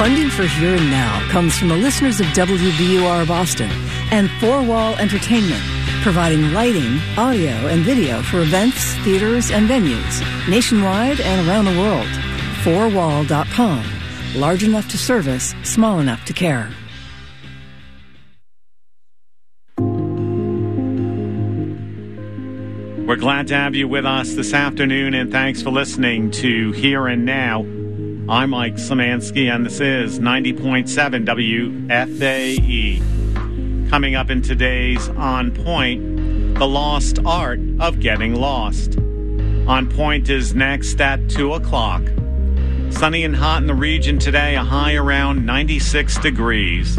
Funding for Here and Now comes from the listeners of WBUR Boston and Four Wall Entertainment, providing lighting, audio, and video for events, theaters, and venues nationwide and around the world. Fourwall.com. Large enough to service, small enough to care. We're glad to have you with us this afternoon, and thanks for listening to Here and Now. I'm Mike Szymanski, and this is 90.7 WFAE. Coming up in today's On Point, the lost art of getting lost. On Point is next at 2 o'clock. Sunny and hot in the region today, a high around 96 degrees.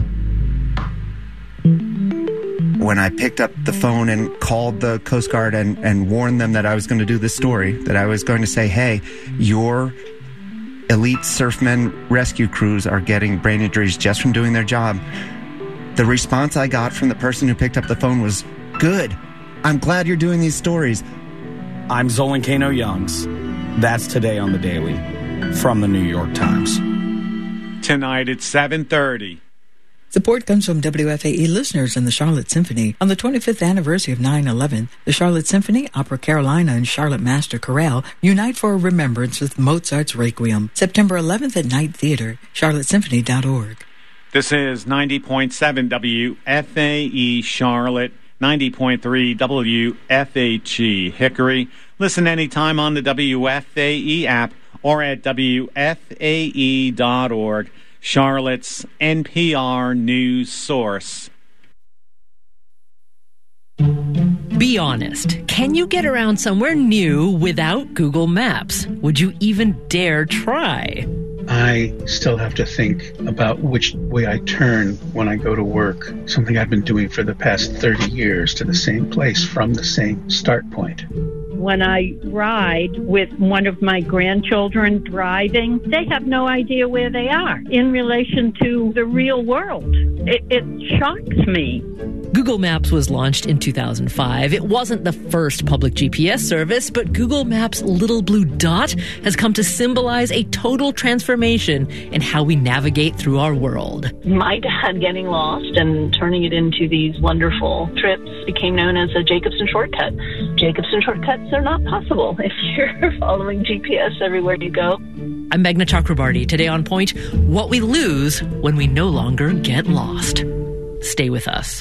When I picked up the phone and called the Coast Guard and warned them that I was going to do this story, that I was going to say, hey, your elite surfmen rescue crews are getting brain injuries just from doing their job, the response I got from the person who picked up the phone was, good. I'm glad you're doing these stories. I'm Zolan Kano-Youngs. That's Today on the Daily from the New York Times. Tonight at 7:30. Support comes from WFAE listeners and the Charlotte Symphony. On the 25th anniversary of 9/11, the Charlotte Symphony, Opera Carolina, and Charlotte Master Chorale unite for a remembrance with Mozart's Requiem. September 11th at Night Theater, charlottesymphony.org. This is 90.7 WFAE Charlotte, 90.3 WFHE Hickory. Listen anytime on the WFAE app or at WFAE.org. Charlotte's NPR news source. Be honest. Can you get around somewhere new without Google Maps? Would you even dare try? I still have to think about which way I turn when I go to work, something I've been doing for the past 30 years to the same place from the same start point. When I ride with one of my grandchildren driving, they have no idea where they are in relation to the real world. It shocks me. Google Maps was launched in 2005. It wasn't the first public GPS service, but Google Maps' little blue dot has come to symbolize a total transformation in how we navigate through our world. My dad getting lost and turning it into these wonderful trips became known as a Jacobson shortcut. Jacobson shortcuts are not possible if you're following GPS everywhere you go. I'm Meghna Chakrabarty. Today on Point, what we lose when we no longer get lost. Stay with us.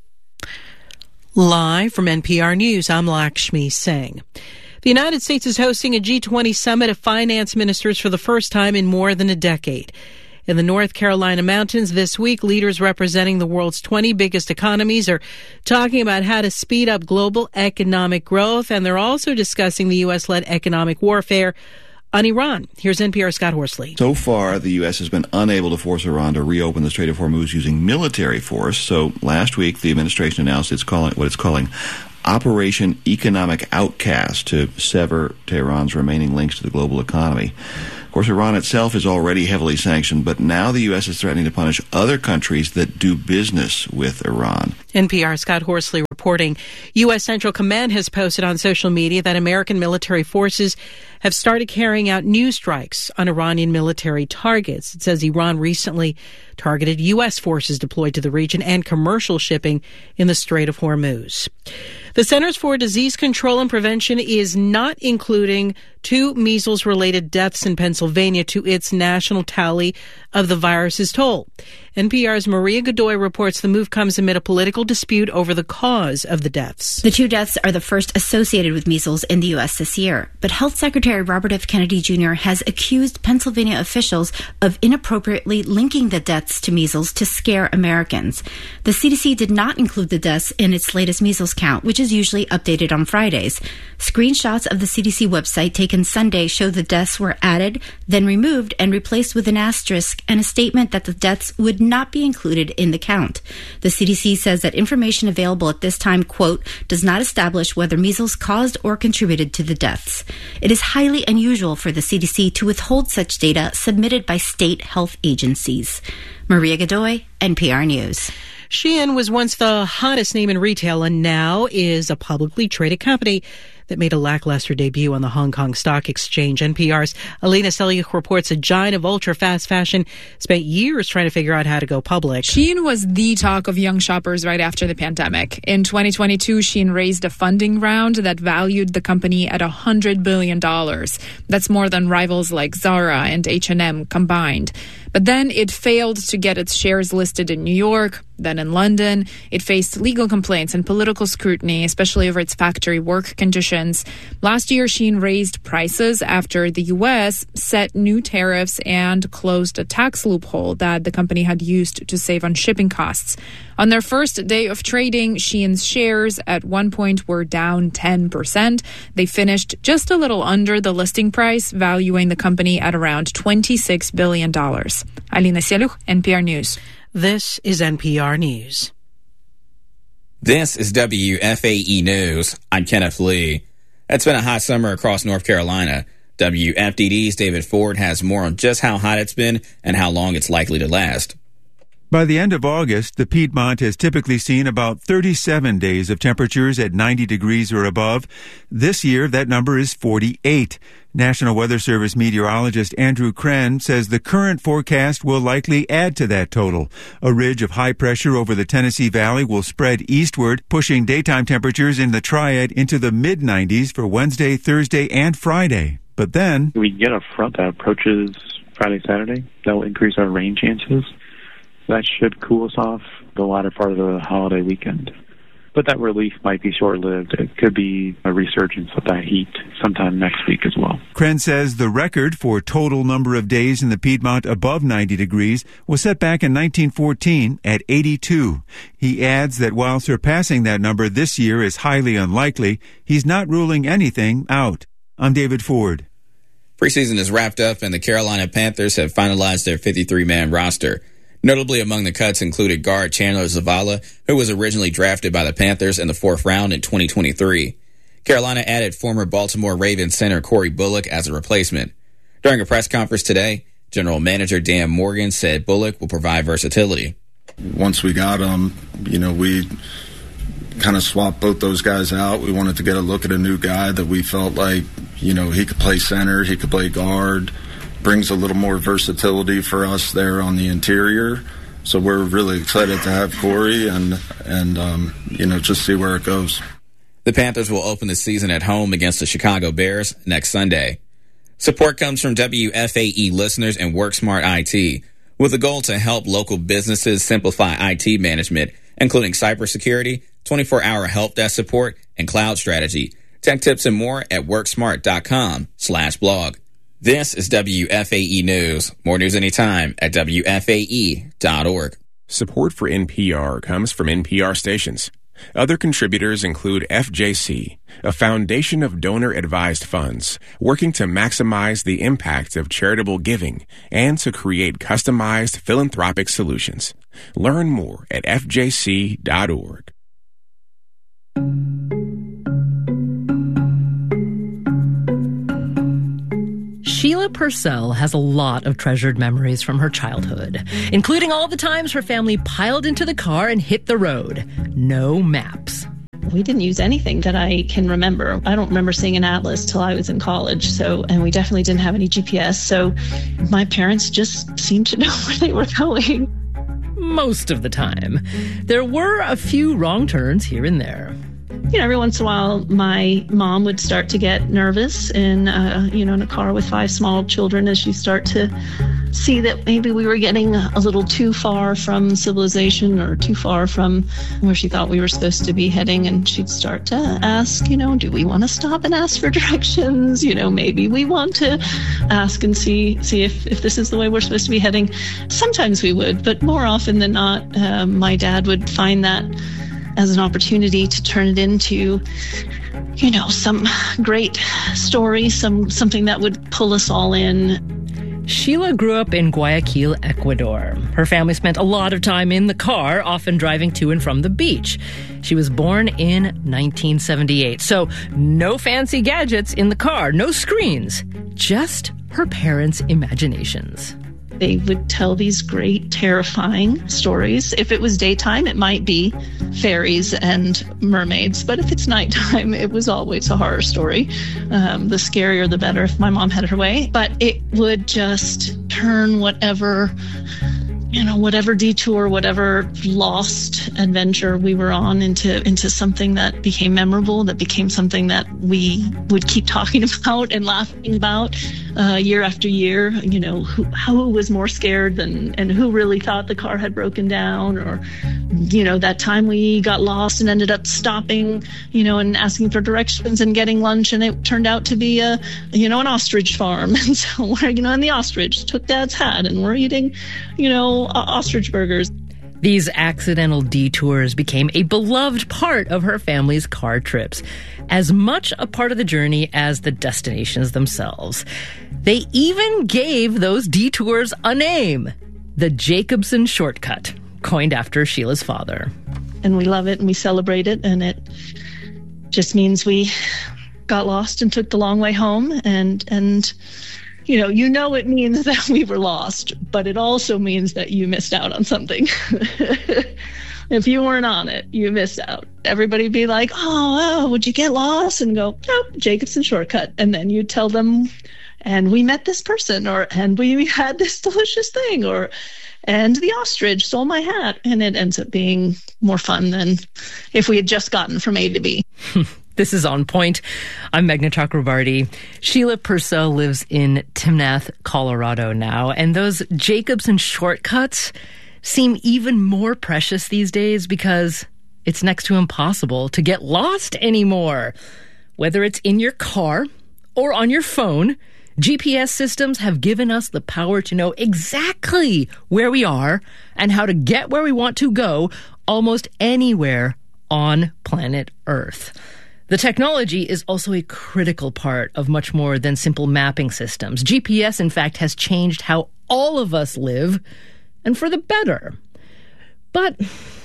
Live from NPR News, I'm Lakshmi Singh. The United States is hosting a G20 summit of finance ministers for the first time in more than a decade. In the North Carolina mountains this week, leaders representing the world's 20 biggest economies are talking about how to speed up global economic growth, and they're also discussing the U.S.-led economic warfare on Iran. Here's NPR's Scott Horsley. So far, the U.S. has been unable to force Iran to reopen the Strait of Hormuz using military force. So last week, the administration announced what it's calling Operation Economic Outcast to sever Tehran's remaining links to the global economy. Of course, Iran itself is already heavily sanctioned, but now the U.S. is threatening to punish other countries that do business with Iran. NPR's Scott Horsley reporting. U.S. Central Command has posted on social media that American military forces have started carrying out new strikes on Iranian military targets. It says Iran recently targeted U.S. forces deployed to the region and commercial shipping in the Strait of Hormuz. The Centers for Disease Control and Prevention is not including 2 measles-related deaths in Pennsylvania to its national tally of the virus's toll. NPR's Maria Godoy reports the move comes amid a political dispute over the cause of the deaths. The 2 deaths are the first associated with measles in the U.S. this year, but Health Secretary Robert F. Kennedy Jr. has accused Pennsylvania officials of inappropriately linking the deaths to measles to scare Americans. The CDC did not include the deaths in its latest measles count, which is usually updated on Fridays. Screenshots of the CDC website taken Sunday show the deaths were added, then removed and replaced with an asterisk and a statement that the deaths would not be included in the count. The CDC says that information available at this time, quote, does not establish whether measles caused or contributed to the deaths. It is highly unusual for the CDC to withhold such data submitted by state health agencies. Maria Godoy, NPR News. Shein was once the hottest name in retail and now is a publicly traded company that made a lackluster debut on the Hong Kong Stock Exchange. NPR's Alina Selyukh reports a giant of ultra-fast fashion spent years trying to figure out how to go public. Shein was the talk of young shoppers right after the pandemic. In 2022, Shein raised a funding round that valued the company at $100 billion. That's more than rivals like Zara and H&M combined. But then it failed to get its shares listed in New York, then in London. It faced legal complaints and political scrutiny, especially over its factory work conditions. Last year, Shein raised prices after the U.S. set new tariffs and closed a tax loophole that the company had used to save on shipping costs. On their first day of trading, Shein's shares at one point were down 10%. They finished just a little under the listing price, valuing the company at around $26 billion. Alina Selyukh, NPR News. This is NPR News. This is WFAE News. I'm Kenneth Lee. It's been a hot summer across North Carolina. WFDD's David Ford has more on just how hot it's been and how long it's likely to last. By the end of August, the Piedmont has typically seen about 37 days of temperatures at 90 degrees or above. This year, that number is 48. National Weather Service meteorologist Andrew Kren says the current forecast will likely add to that total. A ridge of high pressure over the Tennessee Valley will spread eastward, pushing daytime temperatures in the Triad into the mid-90s for Wednesday, Thursday, and Friday. But then we get a front that approaches Friday, Saturday. That will increase our rain chances. That should cool us off the latter part of the holiday weekend. But that relief might be short-lived. It could be a resurgence of that heat sometime next week as well. Kren says the record for total number of days in the Piedmont above 90 degrees was set back in 1914 at 82. He adds that while surpassing that number this year is highly unlikely, he's not ruling anything out. I'm David Ford. Preseason is wrapped up and the Carolina Panthers have finalized their 53-man roster. Notably among the cuts included guard Chandler Zavala, who was originally drafted by the Panthers in the 4th round in 2023. Carolina added former Baltimore Ravens center Corey Bullock as a replacement. During a press conference today, General Manager Dan Morgan said Bullock will provide versatility. Once we got him, we kind of swapped both those guys out. We wanted to get a look at a new guy that we felt like, he could play center, he could play guard, brings a little more versatility for us there on the interior. So we're really excited to have Corey and just see where it goes. The Panthers will open the season at home against the Chicago Bears next Sunday. Support comes from WFAE listeners and WorkSmart IT, with a goal to help local businesses simplify IT management, including cybersecurity, 24-hour help desk support, and cloud strategy. Tech tips and more at worksmart.com/blog. This is WFAE News. More news anytime at WFAE.org. Support for NPR comes from NPR stations. Other contributors include FJC, a foundation of donor-advised funds working to maximize the impact of charitable giving and to create customized philanthropic solutions. Learn more at FJC.org. Sheila Purcell has a lot of treasured memories from her childhood, including all the times her family piled into the car and hit the road. No maps. We didn't use anything that I can remember. I don't remember seeing an atlas till I was in college. And we definitely didn't have any GPS. So my parents just seemed to know where they were going. Most of the time. There were a few wrong turns here and there. Every once in a while, my mom would start to get nervous in a car with 5 small children as she start to see that maybe we were getting a little too far from civilization or too far from where she thought we were supposed to be heading. And she'd start to ask, do we want to stop and ask for directions? Maybe we want to ask and see if this is the way we're supposed to be heading. Sometimes we would, but more often than not, my dad would find that as an opportunity to turn it into, some great story, something that would pull us all in. Sheila grew up in Guayaquil, Ecuador. Her family spent a lot of time in the car, often driving to and from the beach. She was born in 1978, so no fancy gadgets in the car, no screens, just her parents' imaginations. They would tell these great, terrifying stories. If it was daytime, it might be fairies and mermaids. But if it's nighttime, it was always a horror story. The scarier, the better if my mom had her way. But it would just turn whatever detour, whatever lost adventure we were on into something that became memorable, that became something that we would keep talking about and laughing about year after year. Who was more scared and who really thought the car had broken down, or that time we got lost and ended up stopping and asking for directions and getting lunch, and it turned out to be an ostrich farm. And so and the ostrich took Dad's hat, and we're eating ostrich burgers. These accidental detours became a beloved part of her family's car trips, as much a part of the journey as the destinations themselves. They even gave those detours a name, the Jacobson Shortcut, coined after Sheila's father. And we love it and we celebrate it, and it just means we got lost and took the long way home, and it means that we were lost, but it also means that you missed out on something. If you weren't on it, you missed out. Everybody be like, oh, would you get lost? And go, nope, Jacobson Shortcut. And then you tell them, and we met this person, and we had this delicious thing, and the ostrich stole my hat. And it ends up being more fun than if we had just gotten from A to B. This is On Point. I'm Meghna Chakrabarti. Sheila Purcell lives in Timnath, Colorado now, and those Jacobson shortcuts seem even more precious these days because it's next to impossible to get lost anymore. Whether it's in your car or on your phone, GPS systems have given us the power to know exactly where we are and how to get where we want to go almost anywhere on planet Earth. The technology is also a critical part of much more than simple mapping systems. GPS, in fact, has changed how all of us live, and for the better. But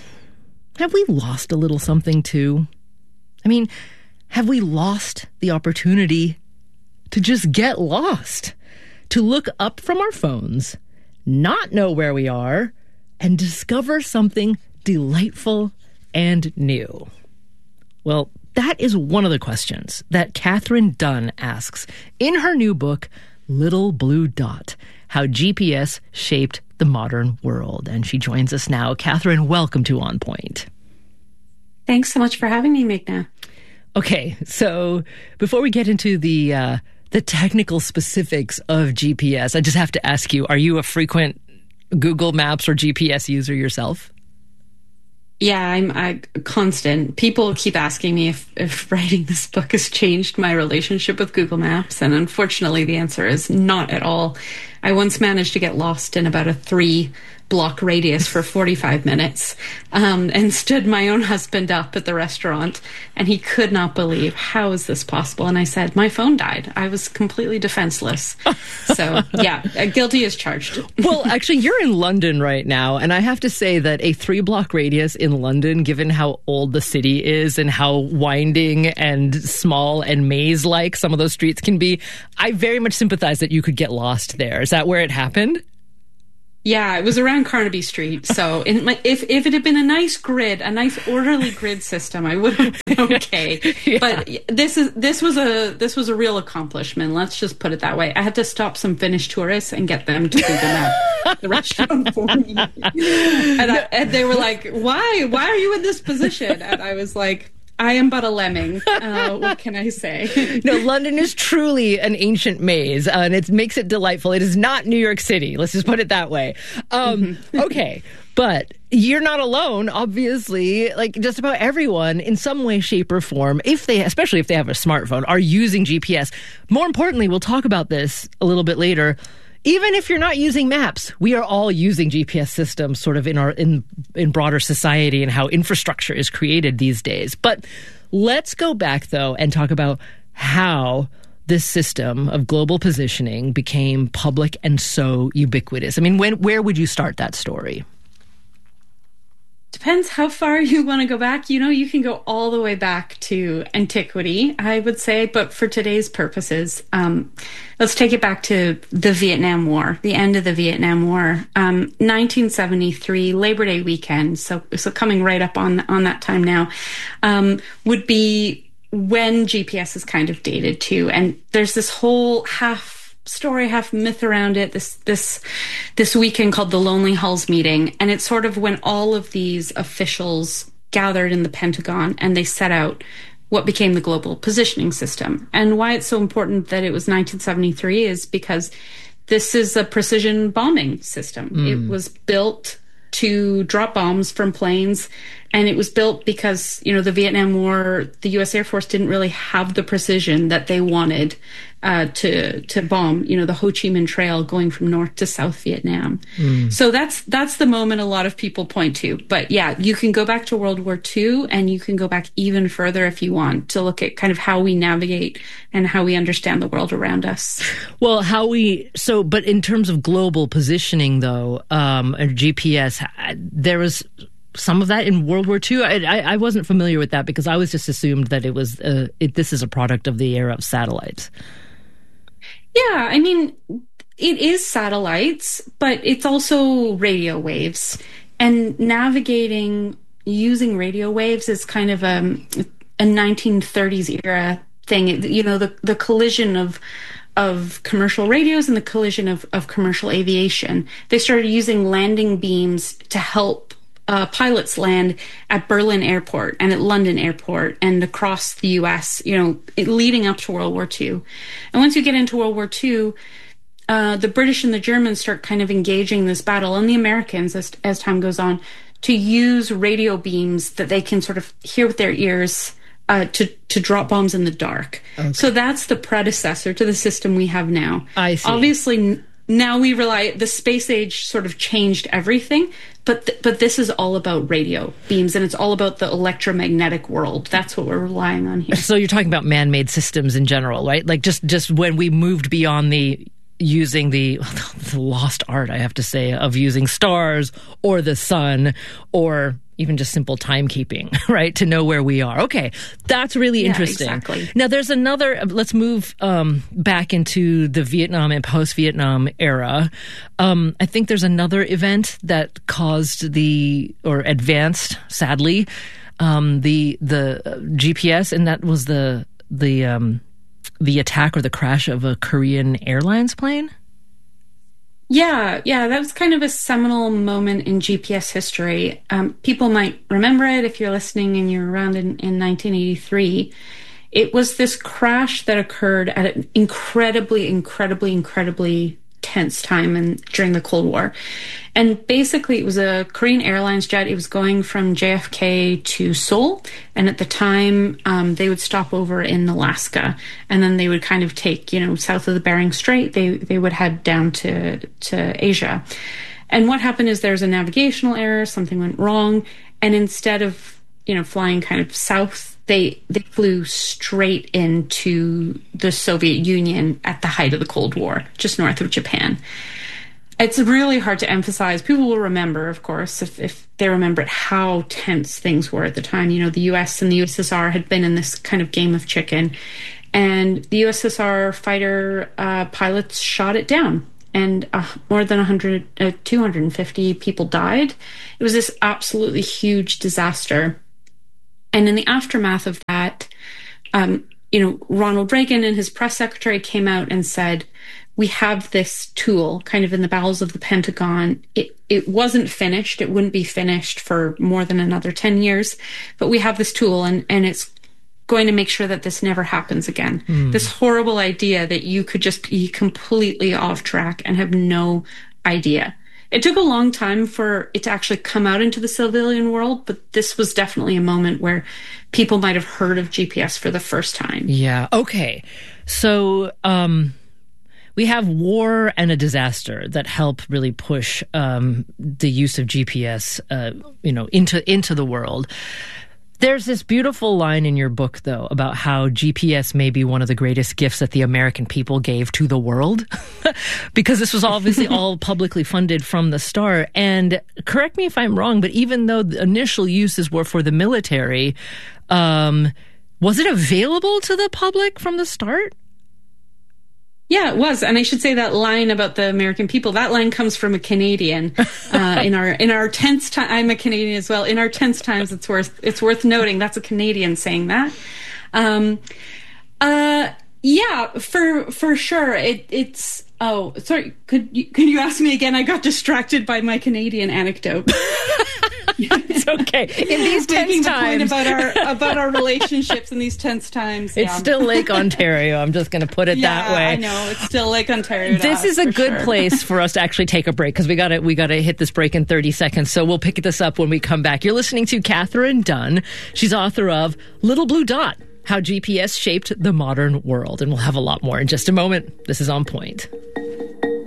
have we lost a little something too? I mean, have we lost the opportunity to just get lost? To look up from our phones, not know where we are, and discover something delightful and new? Well, that is one of the questions that Katherine Dunn asks in her new book, Little Blue Dot, How GPS Shaped the Modern World. And she joins us now. Katherine, welcome to On Point. Thanks so much for having me, Meghna. Okay, so before we get into the technical specifics of GPS, I just have to ask you, are you a frequent Google Maps or GPS user yourself? Yeah, I'm a constant. People keep asking me if writing this book has changed my relationship with Google Maps, and unfortunately the answer is not at all. I once managed to get lost in about a 3-block radius for 45 minutes and stood my own husband up at the restaurant, and he could not believe, how is this possible? And I said, my phone died. I was completely defenseless. So, yeah, guilty as charged. Well, actually, you're in London right now, and I have to say that a 3-block radius in London, given how old the city is and how winding and small and maze-like some of those streets can be, I very much sympathize that you could get lost there. Is that where it happened? Yeah, it was around Carnaby Street. So if it had been a nice orderly grid system, I would have been okay. Yeah. But this was a real accomplishment. Let's just put it that way. I had to stop some Finnish tourists and get them to Google Map the restaurant for me. And they were like, "Why? Why are you in this position?" And I was like, I am but a lemming. What can I say? No, London is truly an ancient maze, and it makes it delightful. It is not New York City. Let's just put it that way. Okay, but you're not alone. Obviously, like just about everyone in some way, shape, or form, especially if they have a smartphone, are using GPS. More importantly, we'll talk about this a little bit later. Even if you're not using maps, we are all using GPS systems sort of in broader society and how infrastructure is created these days. But let's go back, though, and talk about how this system of global positioning became public and so ubiquitous. I mean, where would you start that story? Depends how far you want to go back. You can go all the way back to antiquity, I would say. But for today's purposes, let's take it back to the Vietnam War, the end of the Vietnam War, 1973, Labor Day weekend. So coming right up on that time now, would be when GPS is kind of dated too. And there's this whole half story, half myth around it, this weekend called the Lonely Hulls meeting. And it's sort of when all of these officials gathered in the Pentagon and they set out what became the global positioning system. And why it's so important that it was 1973 is because this is a precision bombing system. It was built to drop bombs from planes, and it was built because, the Vietnam War, the U.S. Air Force didn't really have the precision that they wanted to bomb, the Ho Chi Minh Trail going from North to South Vietnam. So that's the moment a lot of people point to. But yeah, you can go back to World War II, and you can go back even further if you want to look at kind of how we navigate and how we understand the world around us. Well, but in terms of global positioning, though, GPS, there was some of that in World War II. I wasn't familiar with that because I was just assumed that it was this is a product of the era of satellites. Yeah, I mean, it is satellites, but it's also radio waves. And navigating using radio waves is kind of a 1930s era thing. The collision of commercial radios and the collision of commercial aviation. They started using landing beams to help pilots land at Berlin Airport and at London Airport and across the U.S., leading up to World War II. And once you get into World War II, the British and the Germans start kind of engaging this battle, and the Americans, as time goes on, to use radio beams that they can sort of hear with their ears to drop bombs in the dark. Okay. So that's the predecessor to the system we have now. I see. Obviously, now we the space age sort of changed everything, but this is all about radio beams, and it's all about the electromagnetic world. That's what we're relying on here. So you're talking about man-made systems in general, right? Like just when we moved beyond using the lost art, I have to say, of using stars or the sun or even just simple timekeeping, right, to know where we are. Okay, that's really interesting. Exactly. Now, there's another, let's move back into the Vietnam and post-Vietnam era. I think there's another event that caused advanced, sadly, the GPS, and that was the attack or the crash of a Korean Airlines plane? Yeah, that was kind of a seminal moment in GPS history. People might remember it if you're listening and you're around in 1983. It was this crash that occurred at an incredibly tense time during the Cold War. And basically, it was a Korean Airlines jet. It was going from JFK to Seoul. And at the time, they would stop over in Alaska. And then they would kind of take, south of the Bering Strait, they would head down to Asia. And what happened is there's a navigational error. Something went wrong. And instead of, flying kind of south, they flew straight into the Soviet Union at the height of the Cold War, just north of Japan. It's really hard to emphasize. People will remember, of course, if they remember how tense things were at the time. The U.S. and the USSR had been in this kind of game of chicken, and the USSR fighter pilots shot it down, and more than 250 people died. It was this absolutely huge disaster. And in the aftermath of that, Ronald Reagan and his press secretary came out and said, we have this tool kind of in the bowels of the Pentagon. It wasn't finished. It wouldn't be finished for more than another 10 years. But we have this tool, and it's going to make sure that this never happens again. This horrible idea that you could just be completely off track and have no idea. It took a long time for it to actually come out into the civilian world, but this was definitely a moment where people might have heard of GPS for the first time. Yeah. Okay. So, we have war and a disaster that help really push the use of GPS, into the world. There's this beautiful line in your book, though, about how GPS may be one of the greatest gifts that the American people gave to the world, because this was obviously all publicly funded from the start. And correct me if I'm wrong, but even though the initial uses were for the military, was it available to the public from the start? Yeah, it was. And I should say that line about the American people, that line comes from a Canadian. In our tense time, I'm a Canadian as well. In our tense times, it's worth noting that's a Canadian saying that. Yeah, for sure. It's oh, sorry. Could you ask me again? I got distracted by my Canadian anecdote. It's okay. In these tense times, about our relationships in these tense times. It's still Lake Ontario. I'm just going to put it that way. I know it's still Lake Ontario. This is a good place for us to actually take a break, because we got to hit this break in 30 seconds. So we'll pick this up when we come back. You're listening to Katherine Dunn. She's author of Little Blue Dot: How GPS Shaped the Modern World, and we'll have a lot more in just a moment. This is On Point.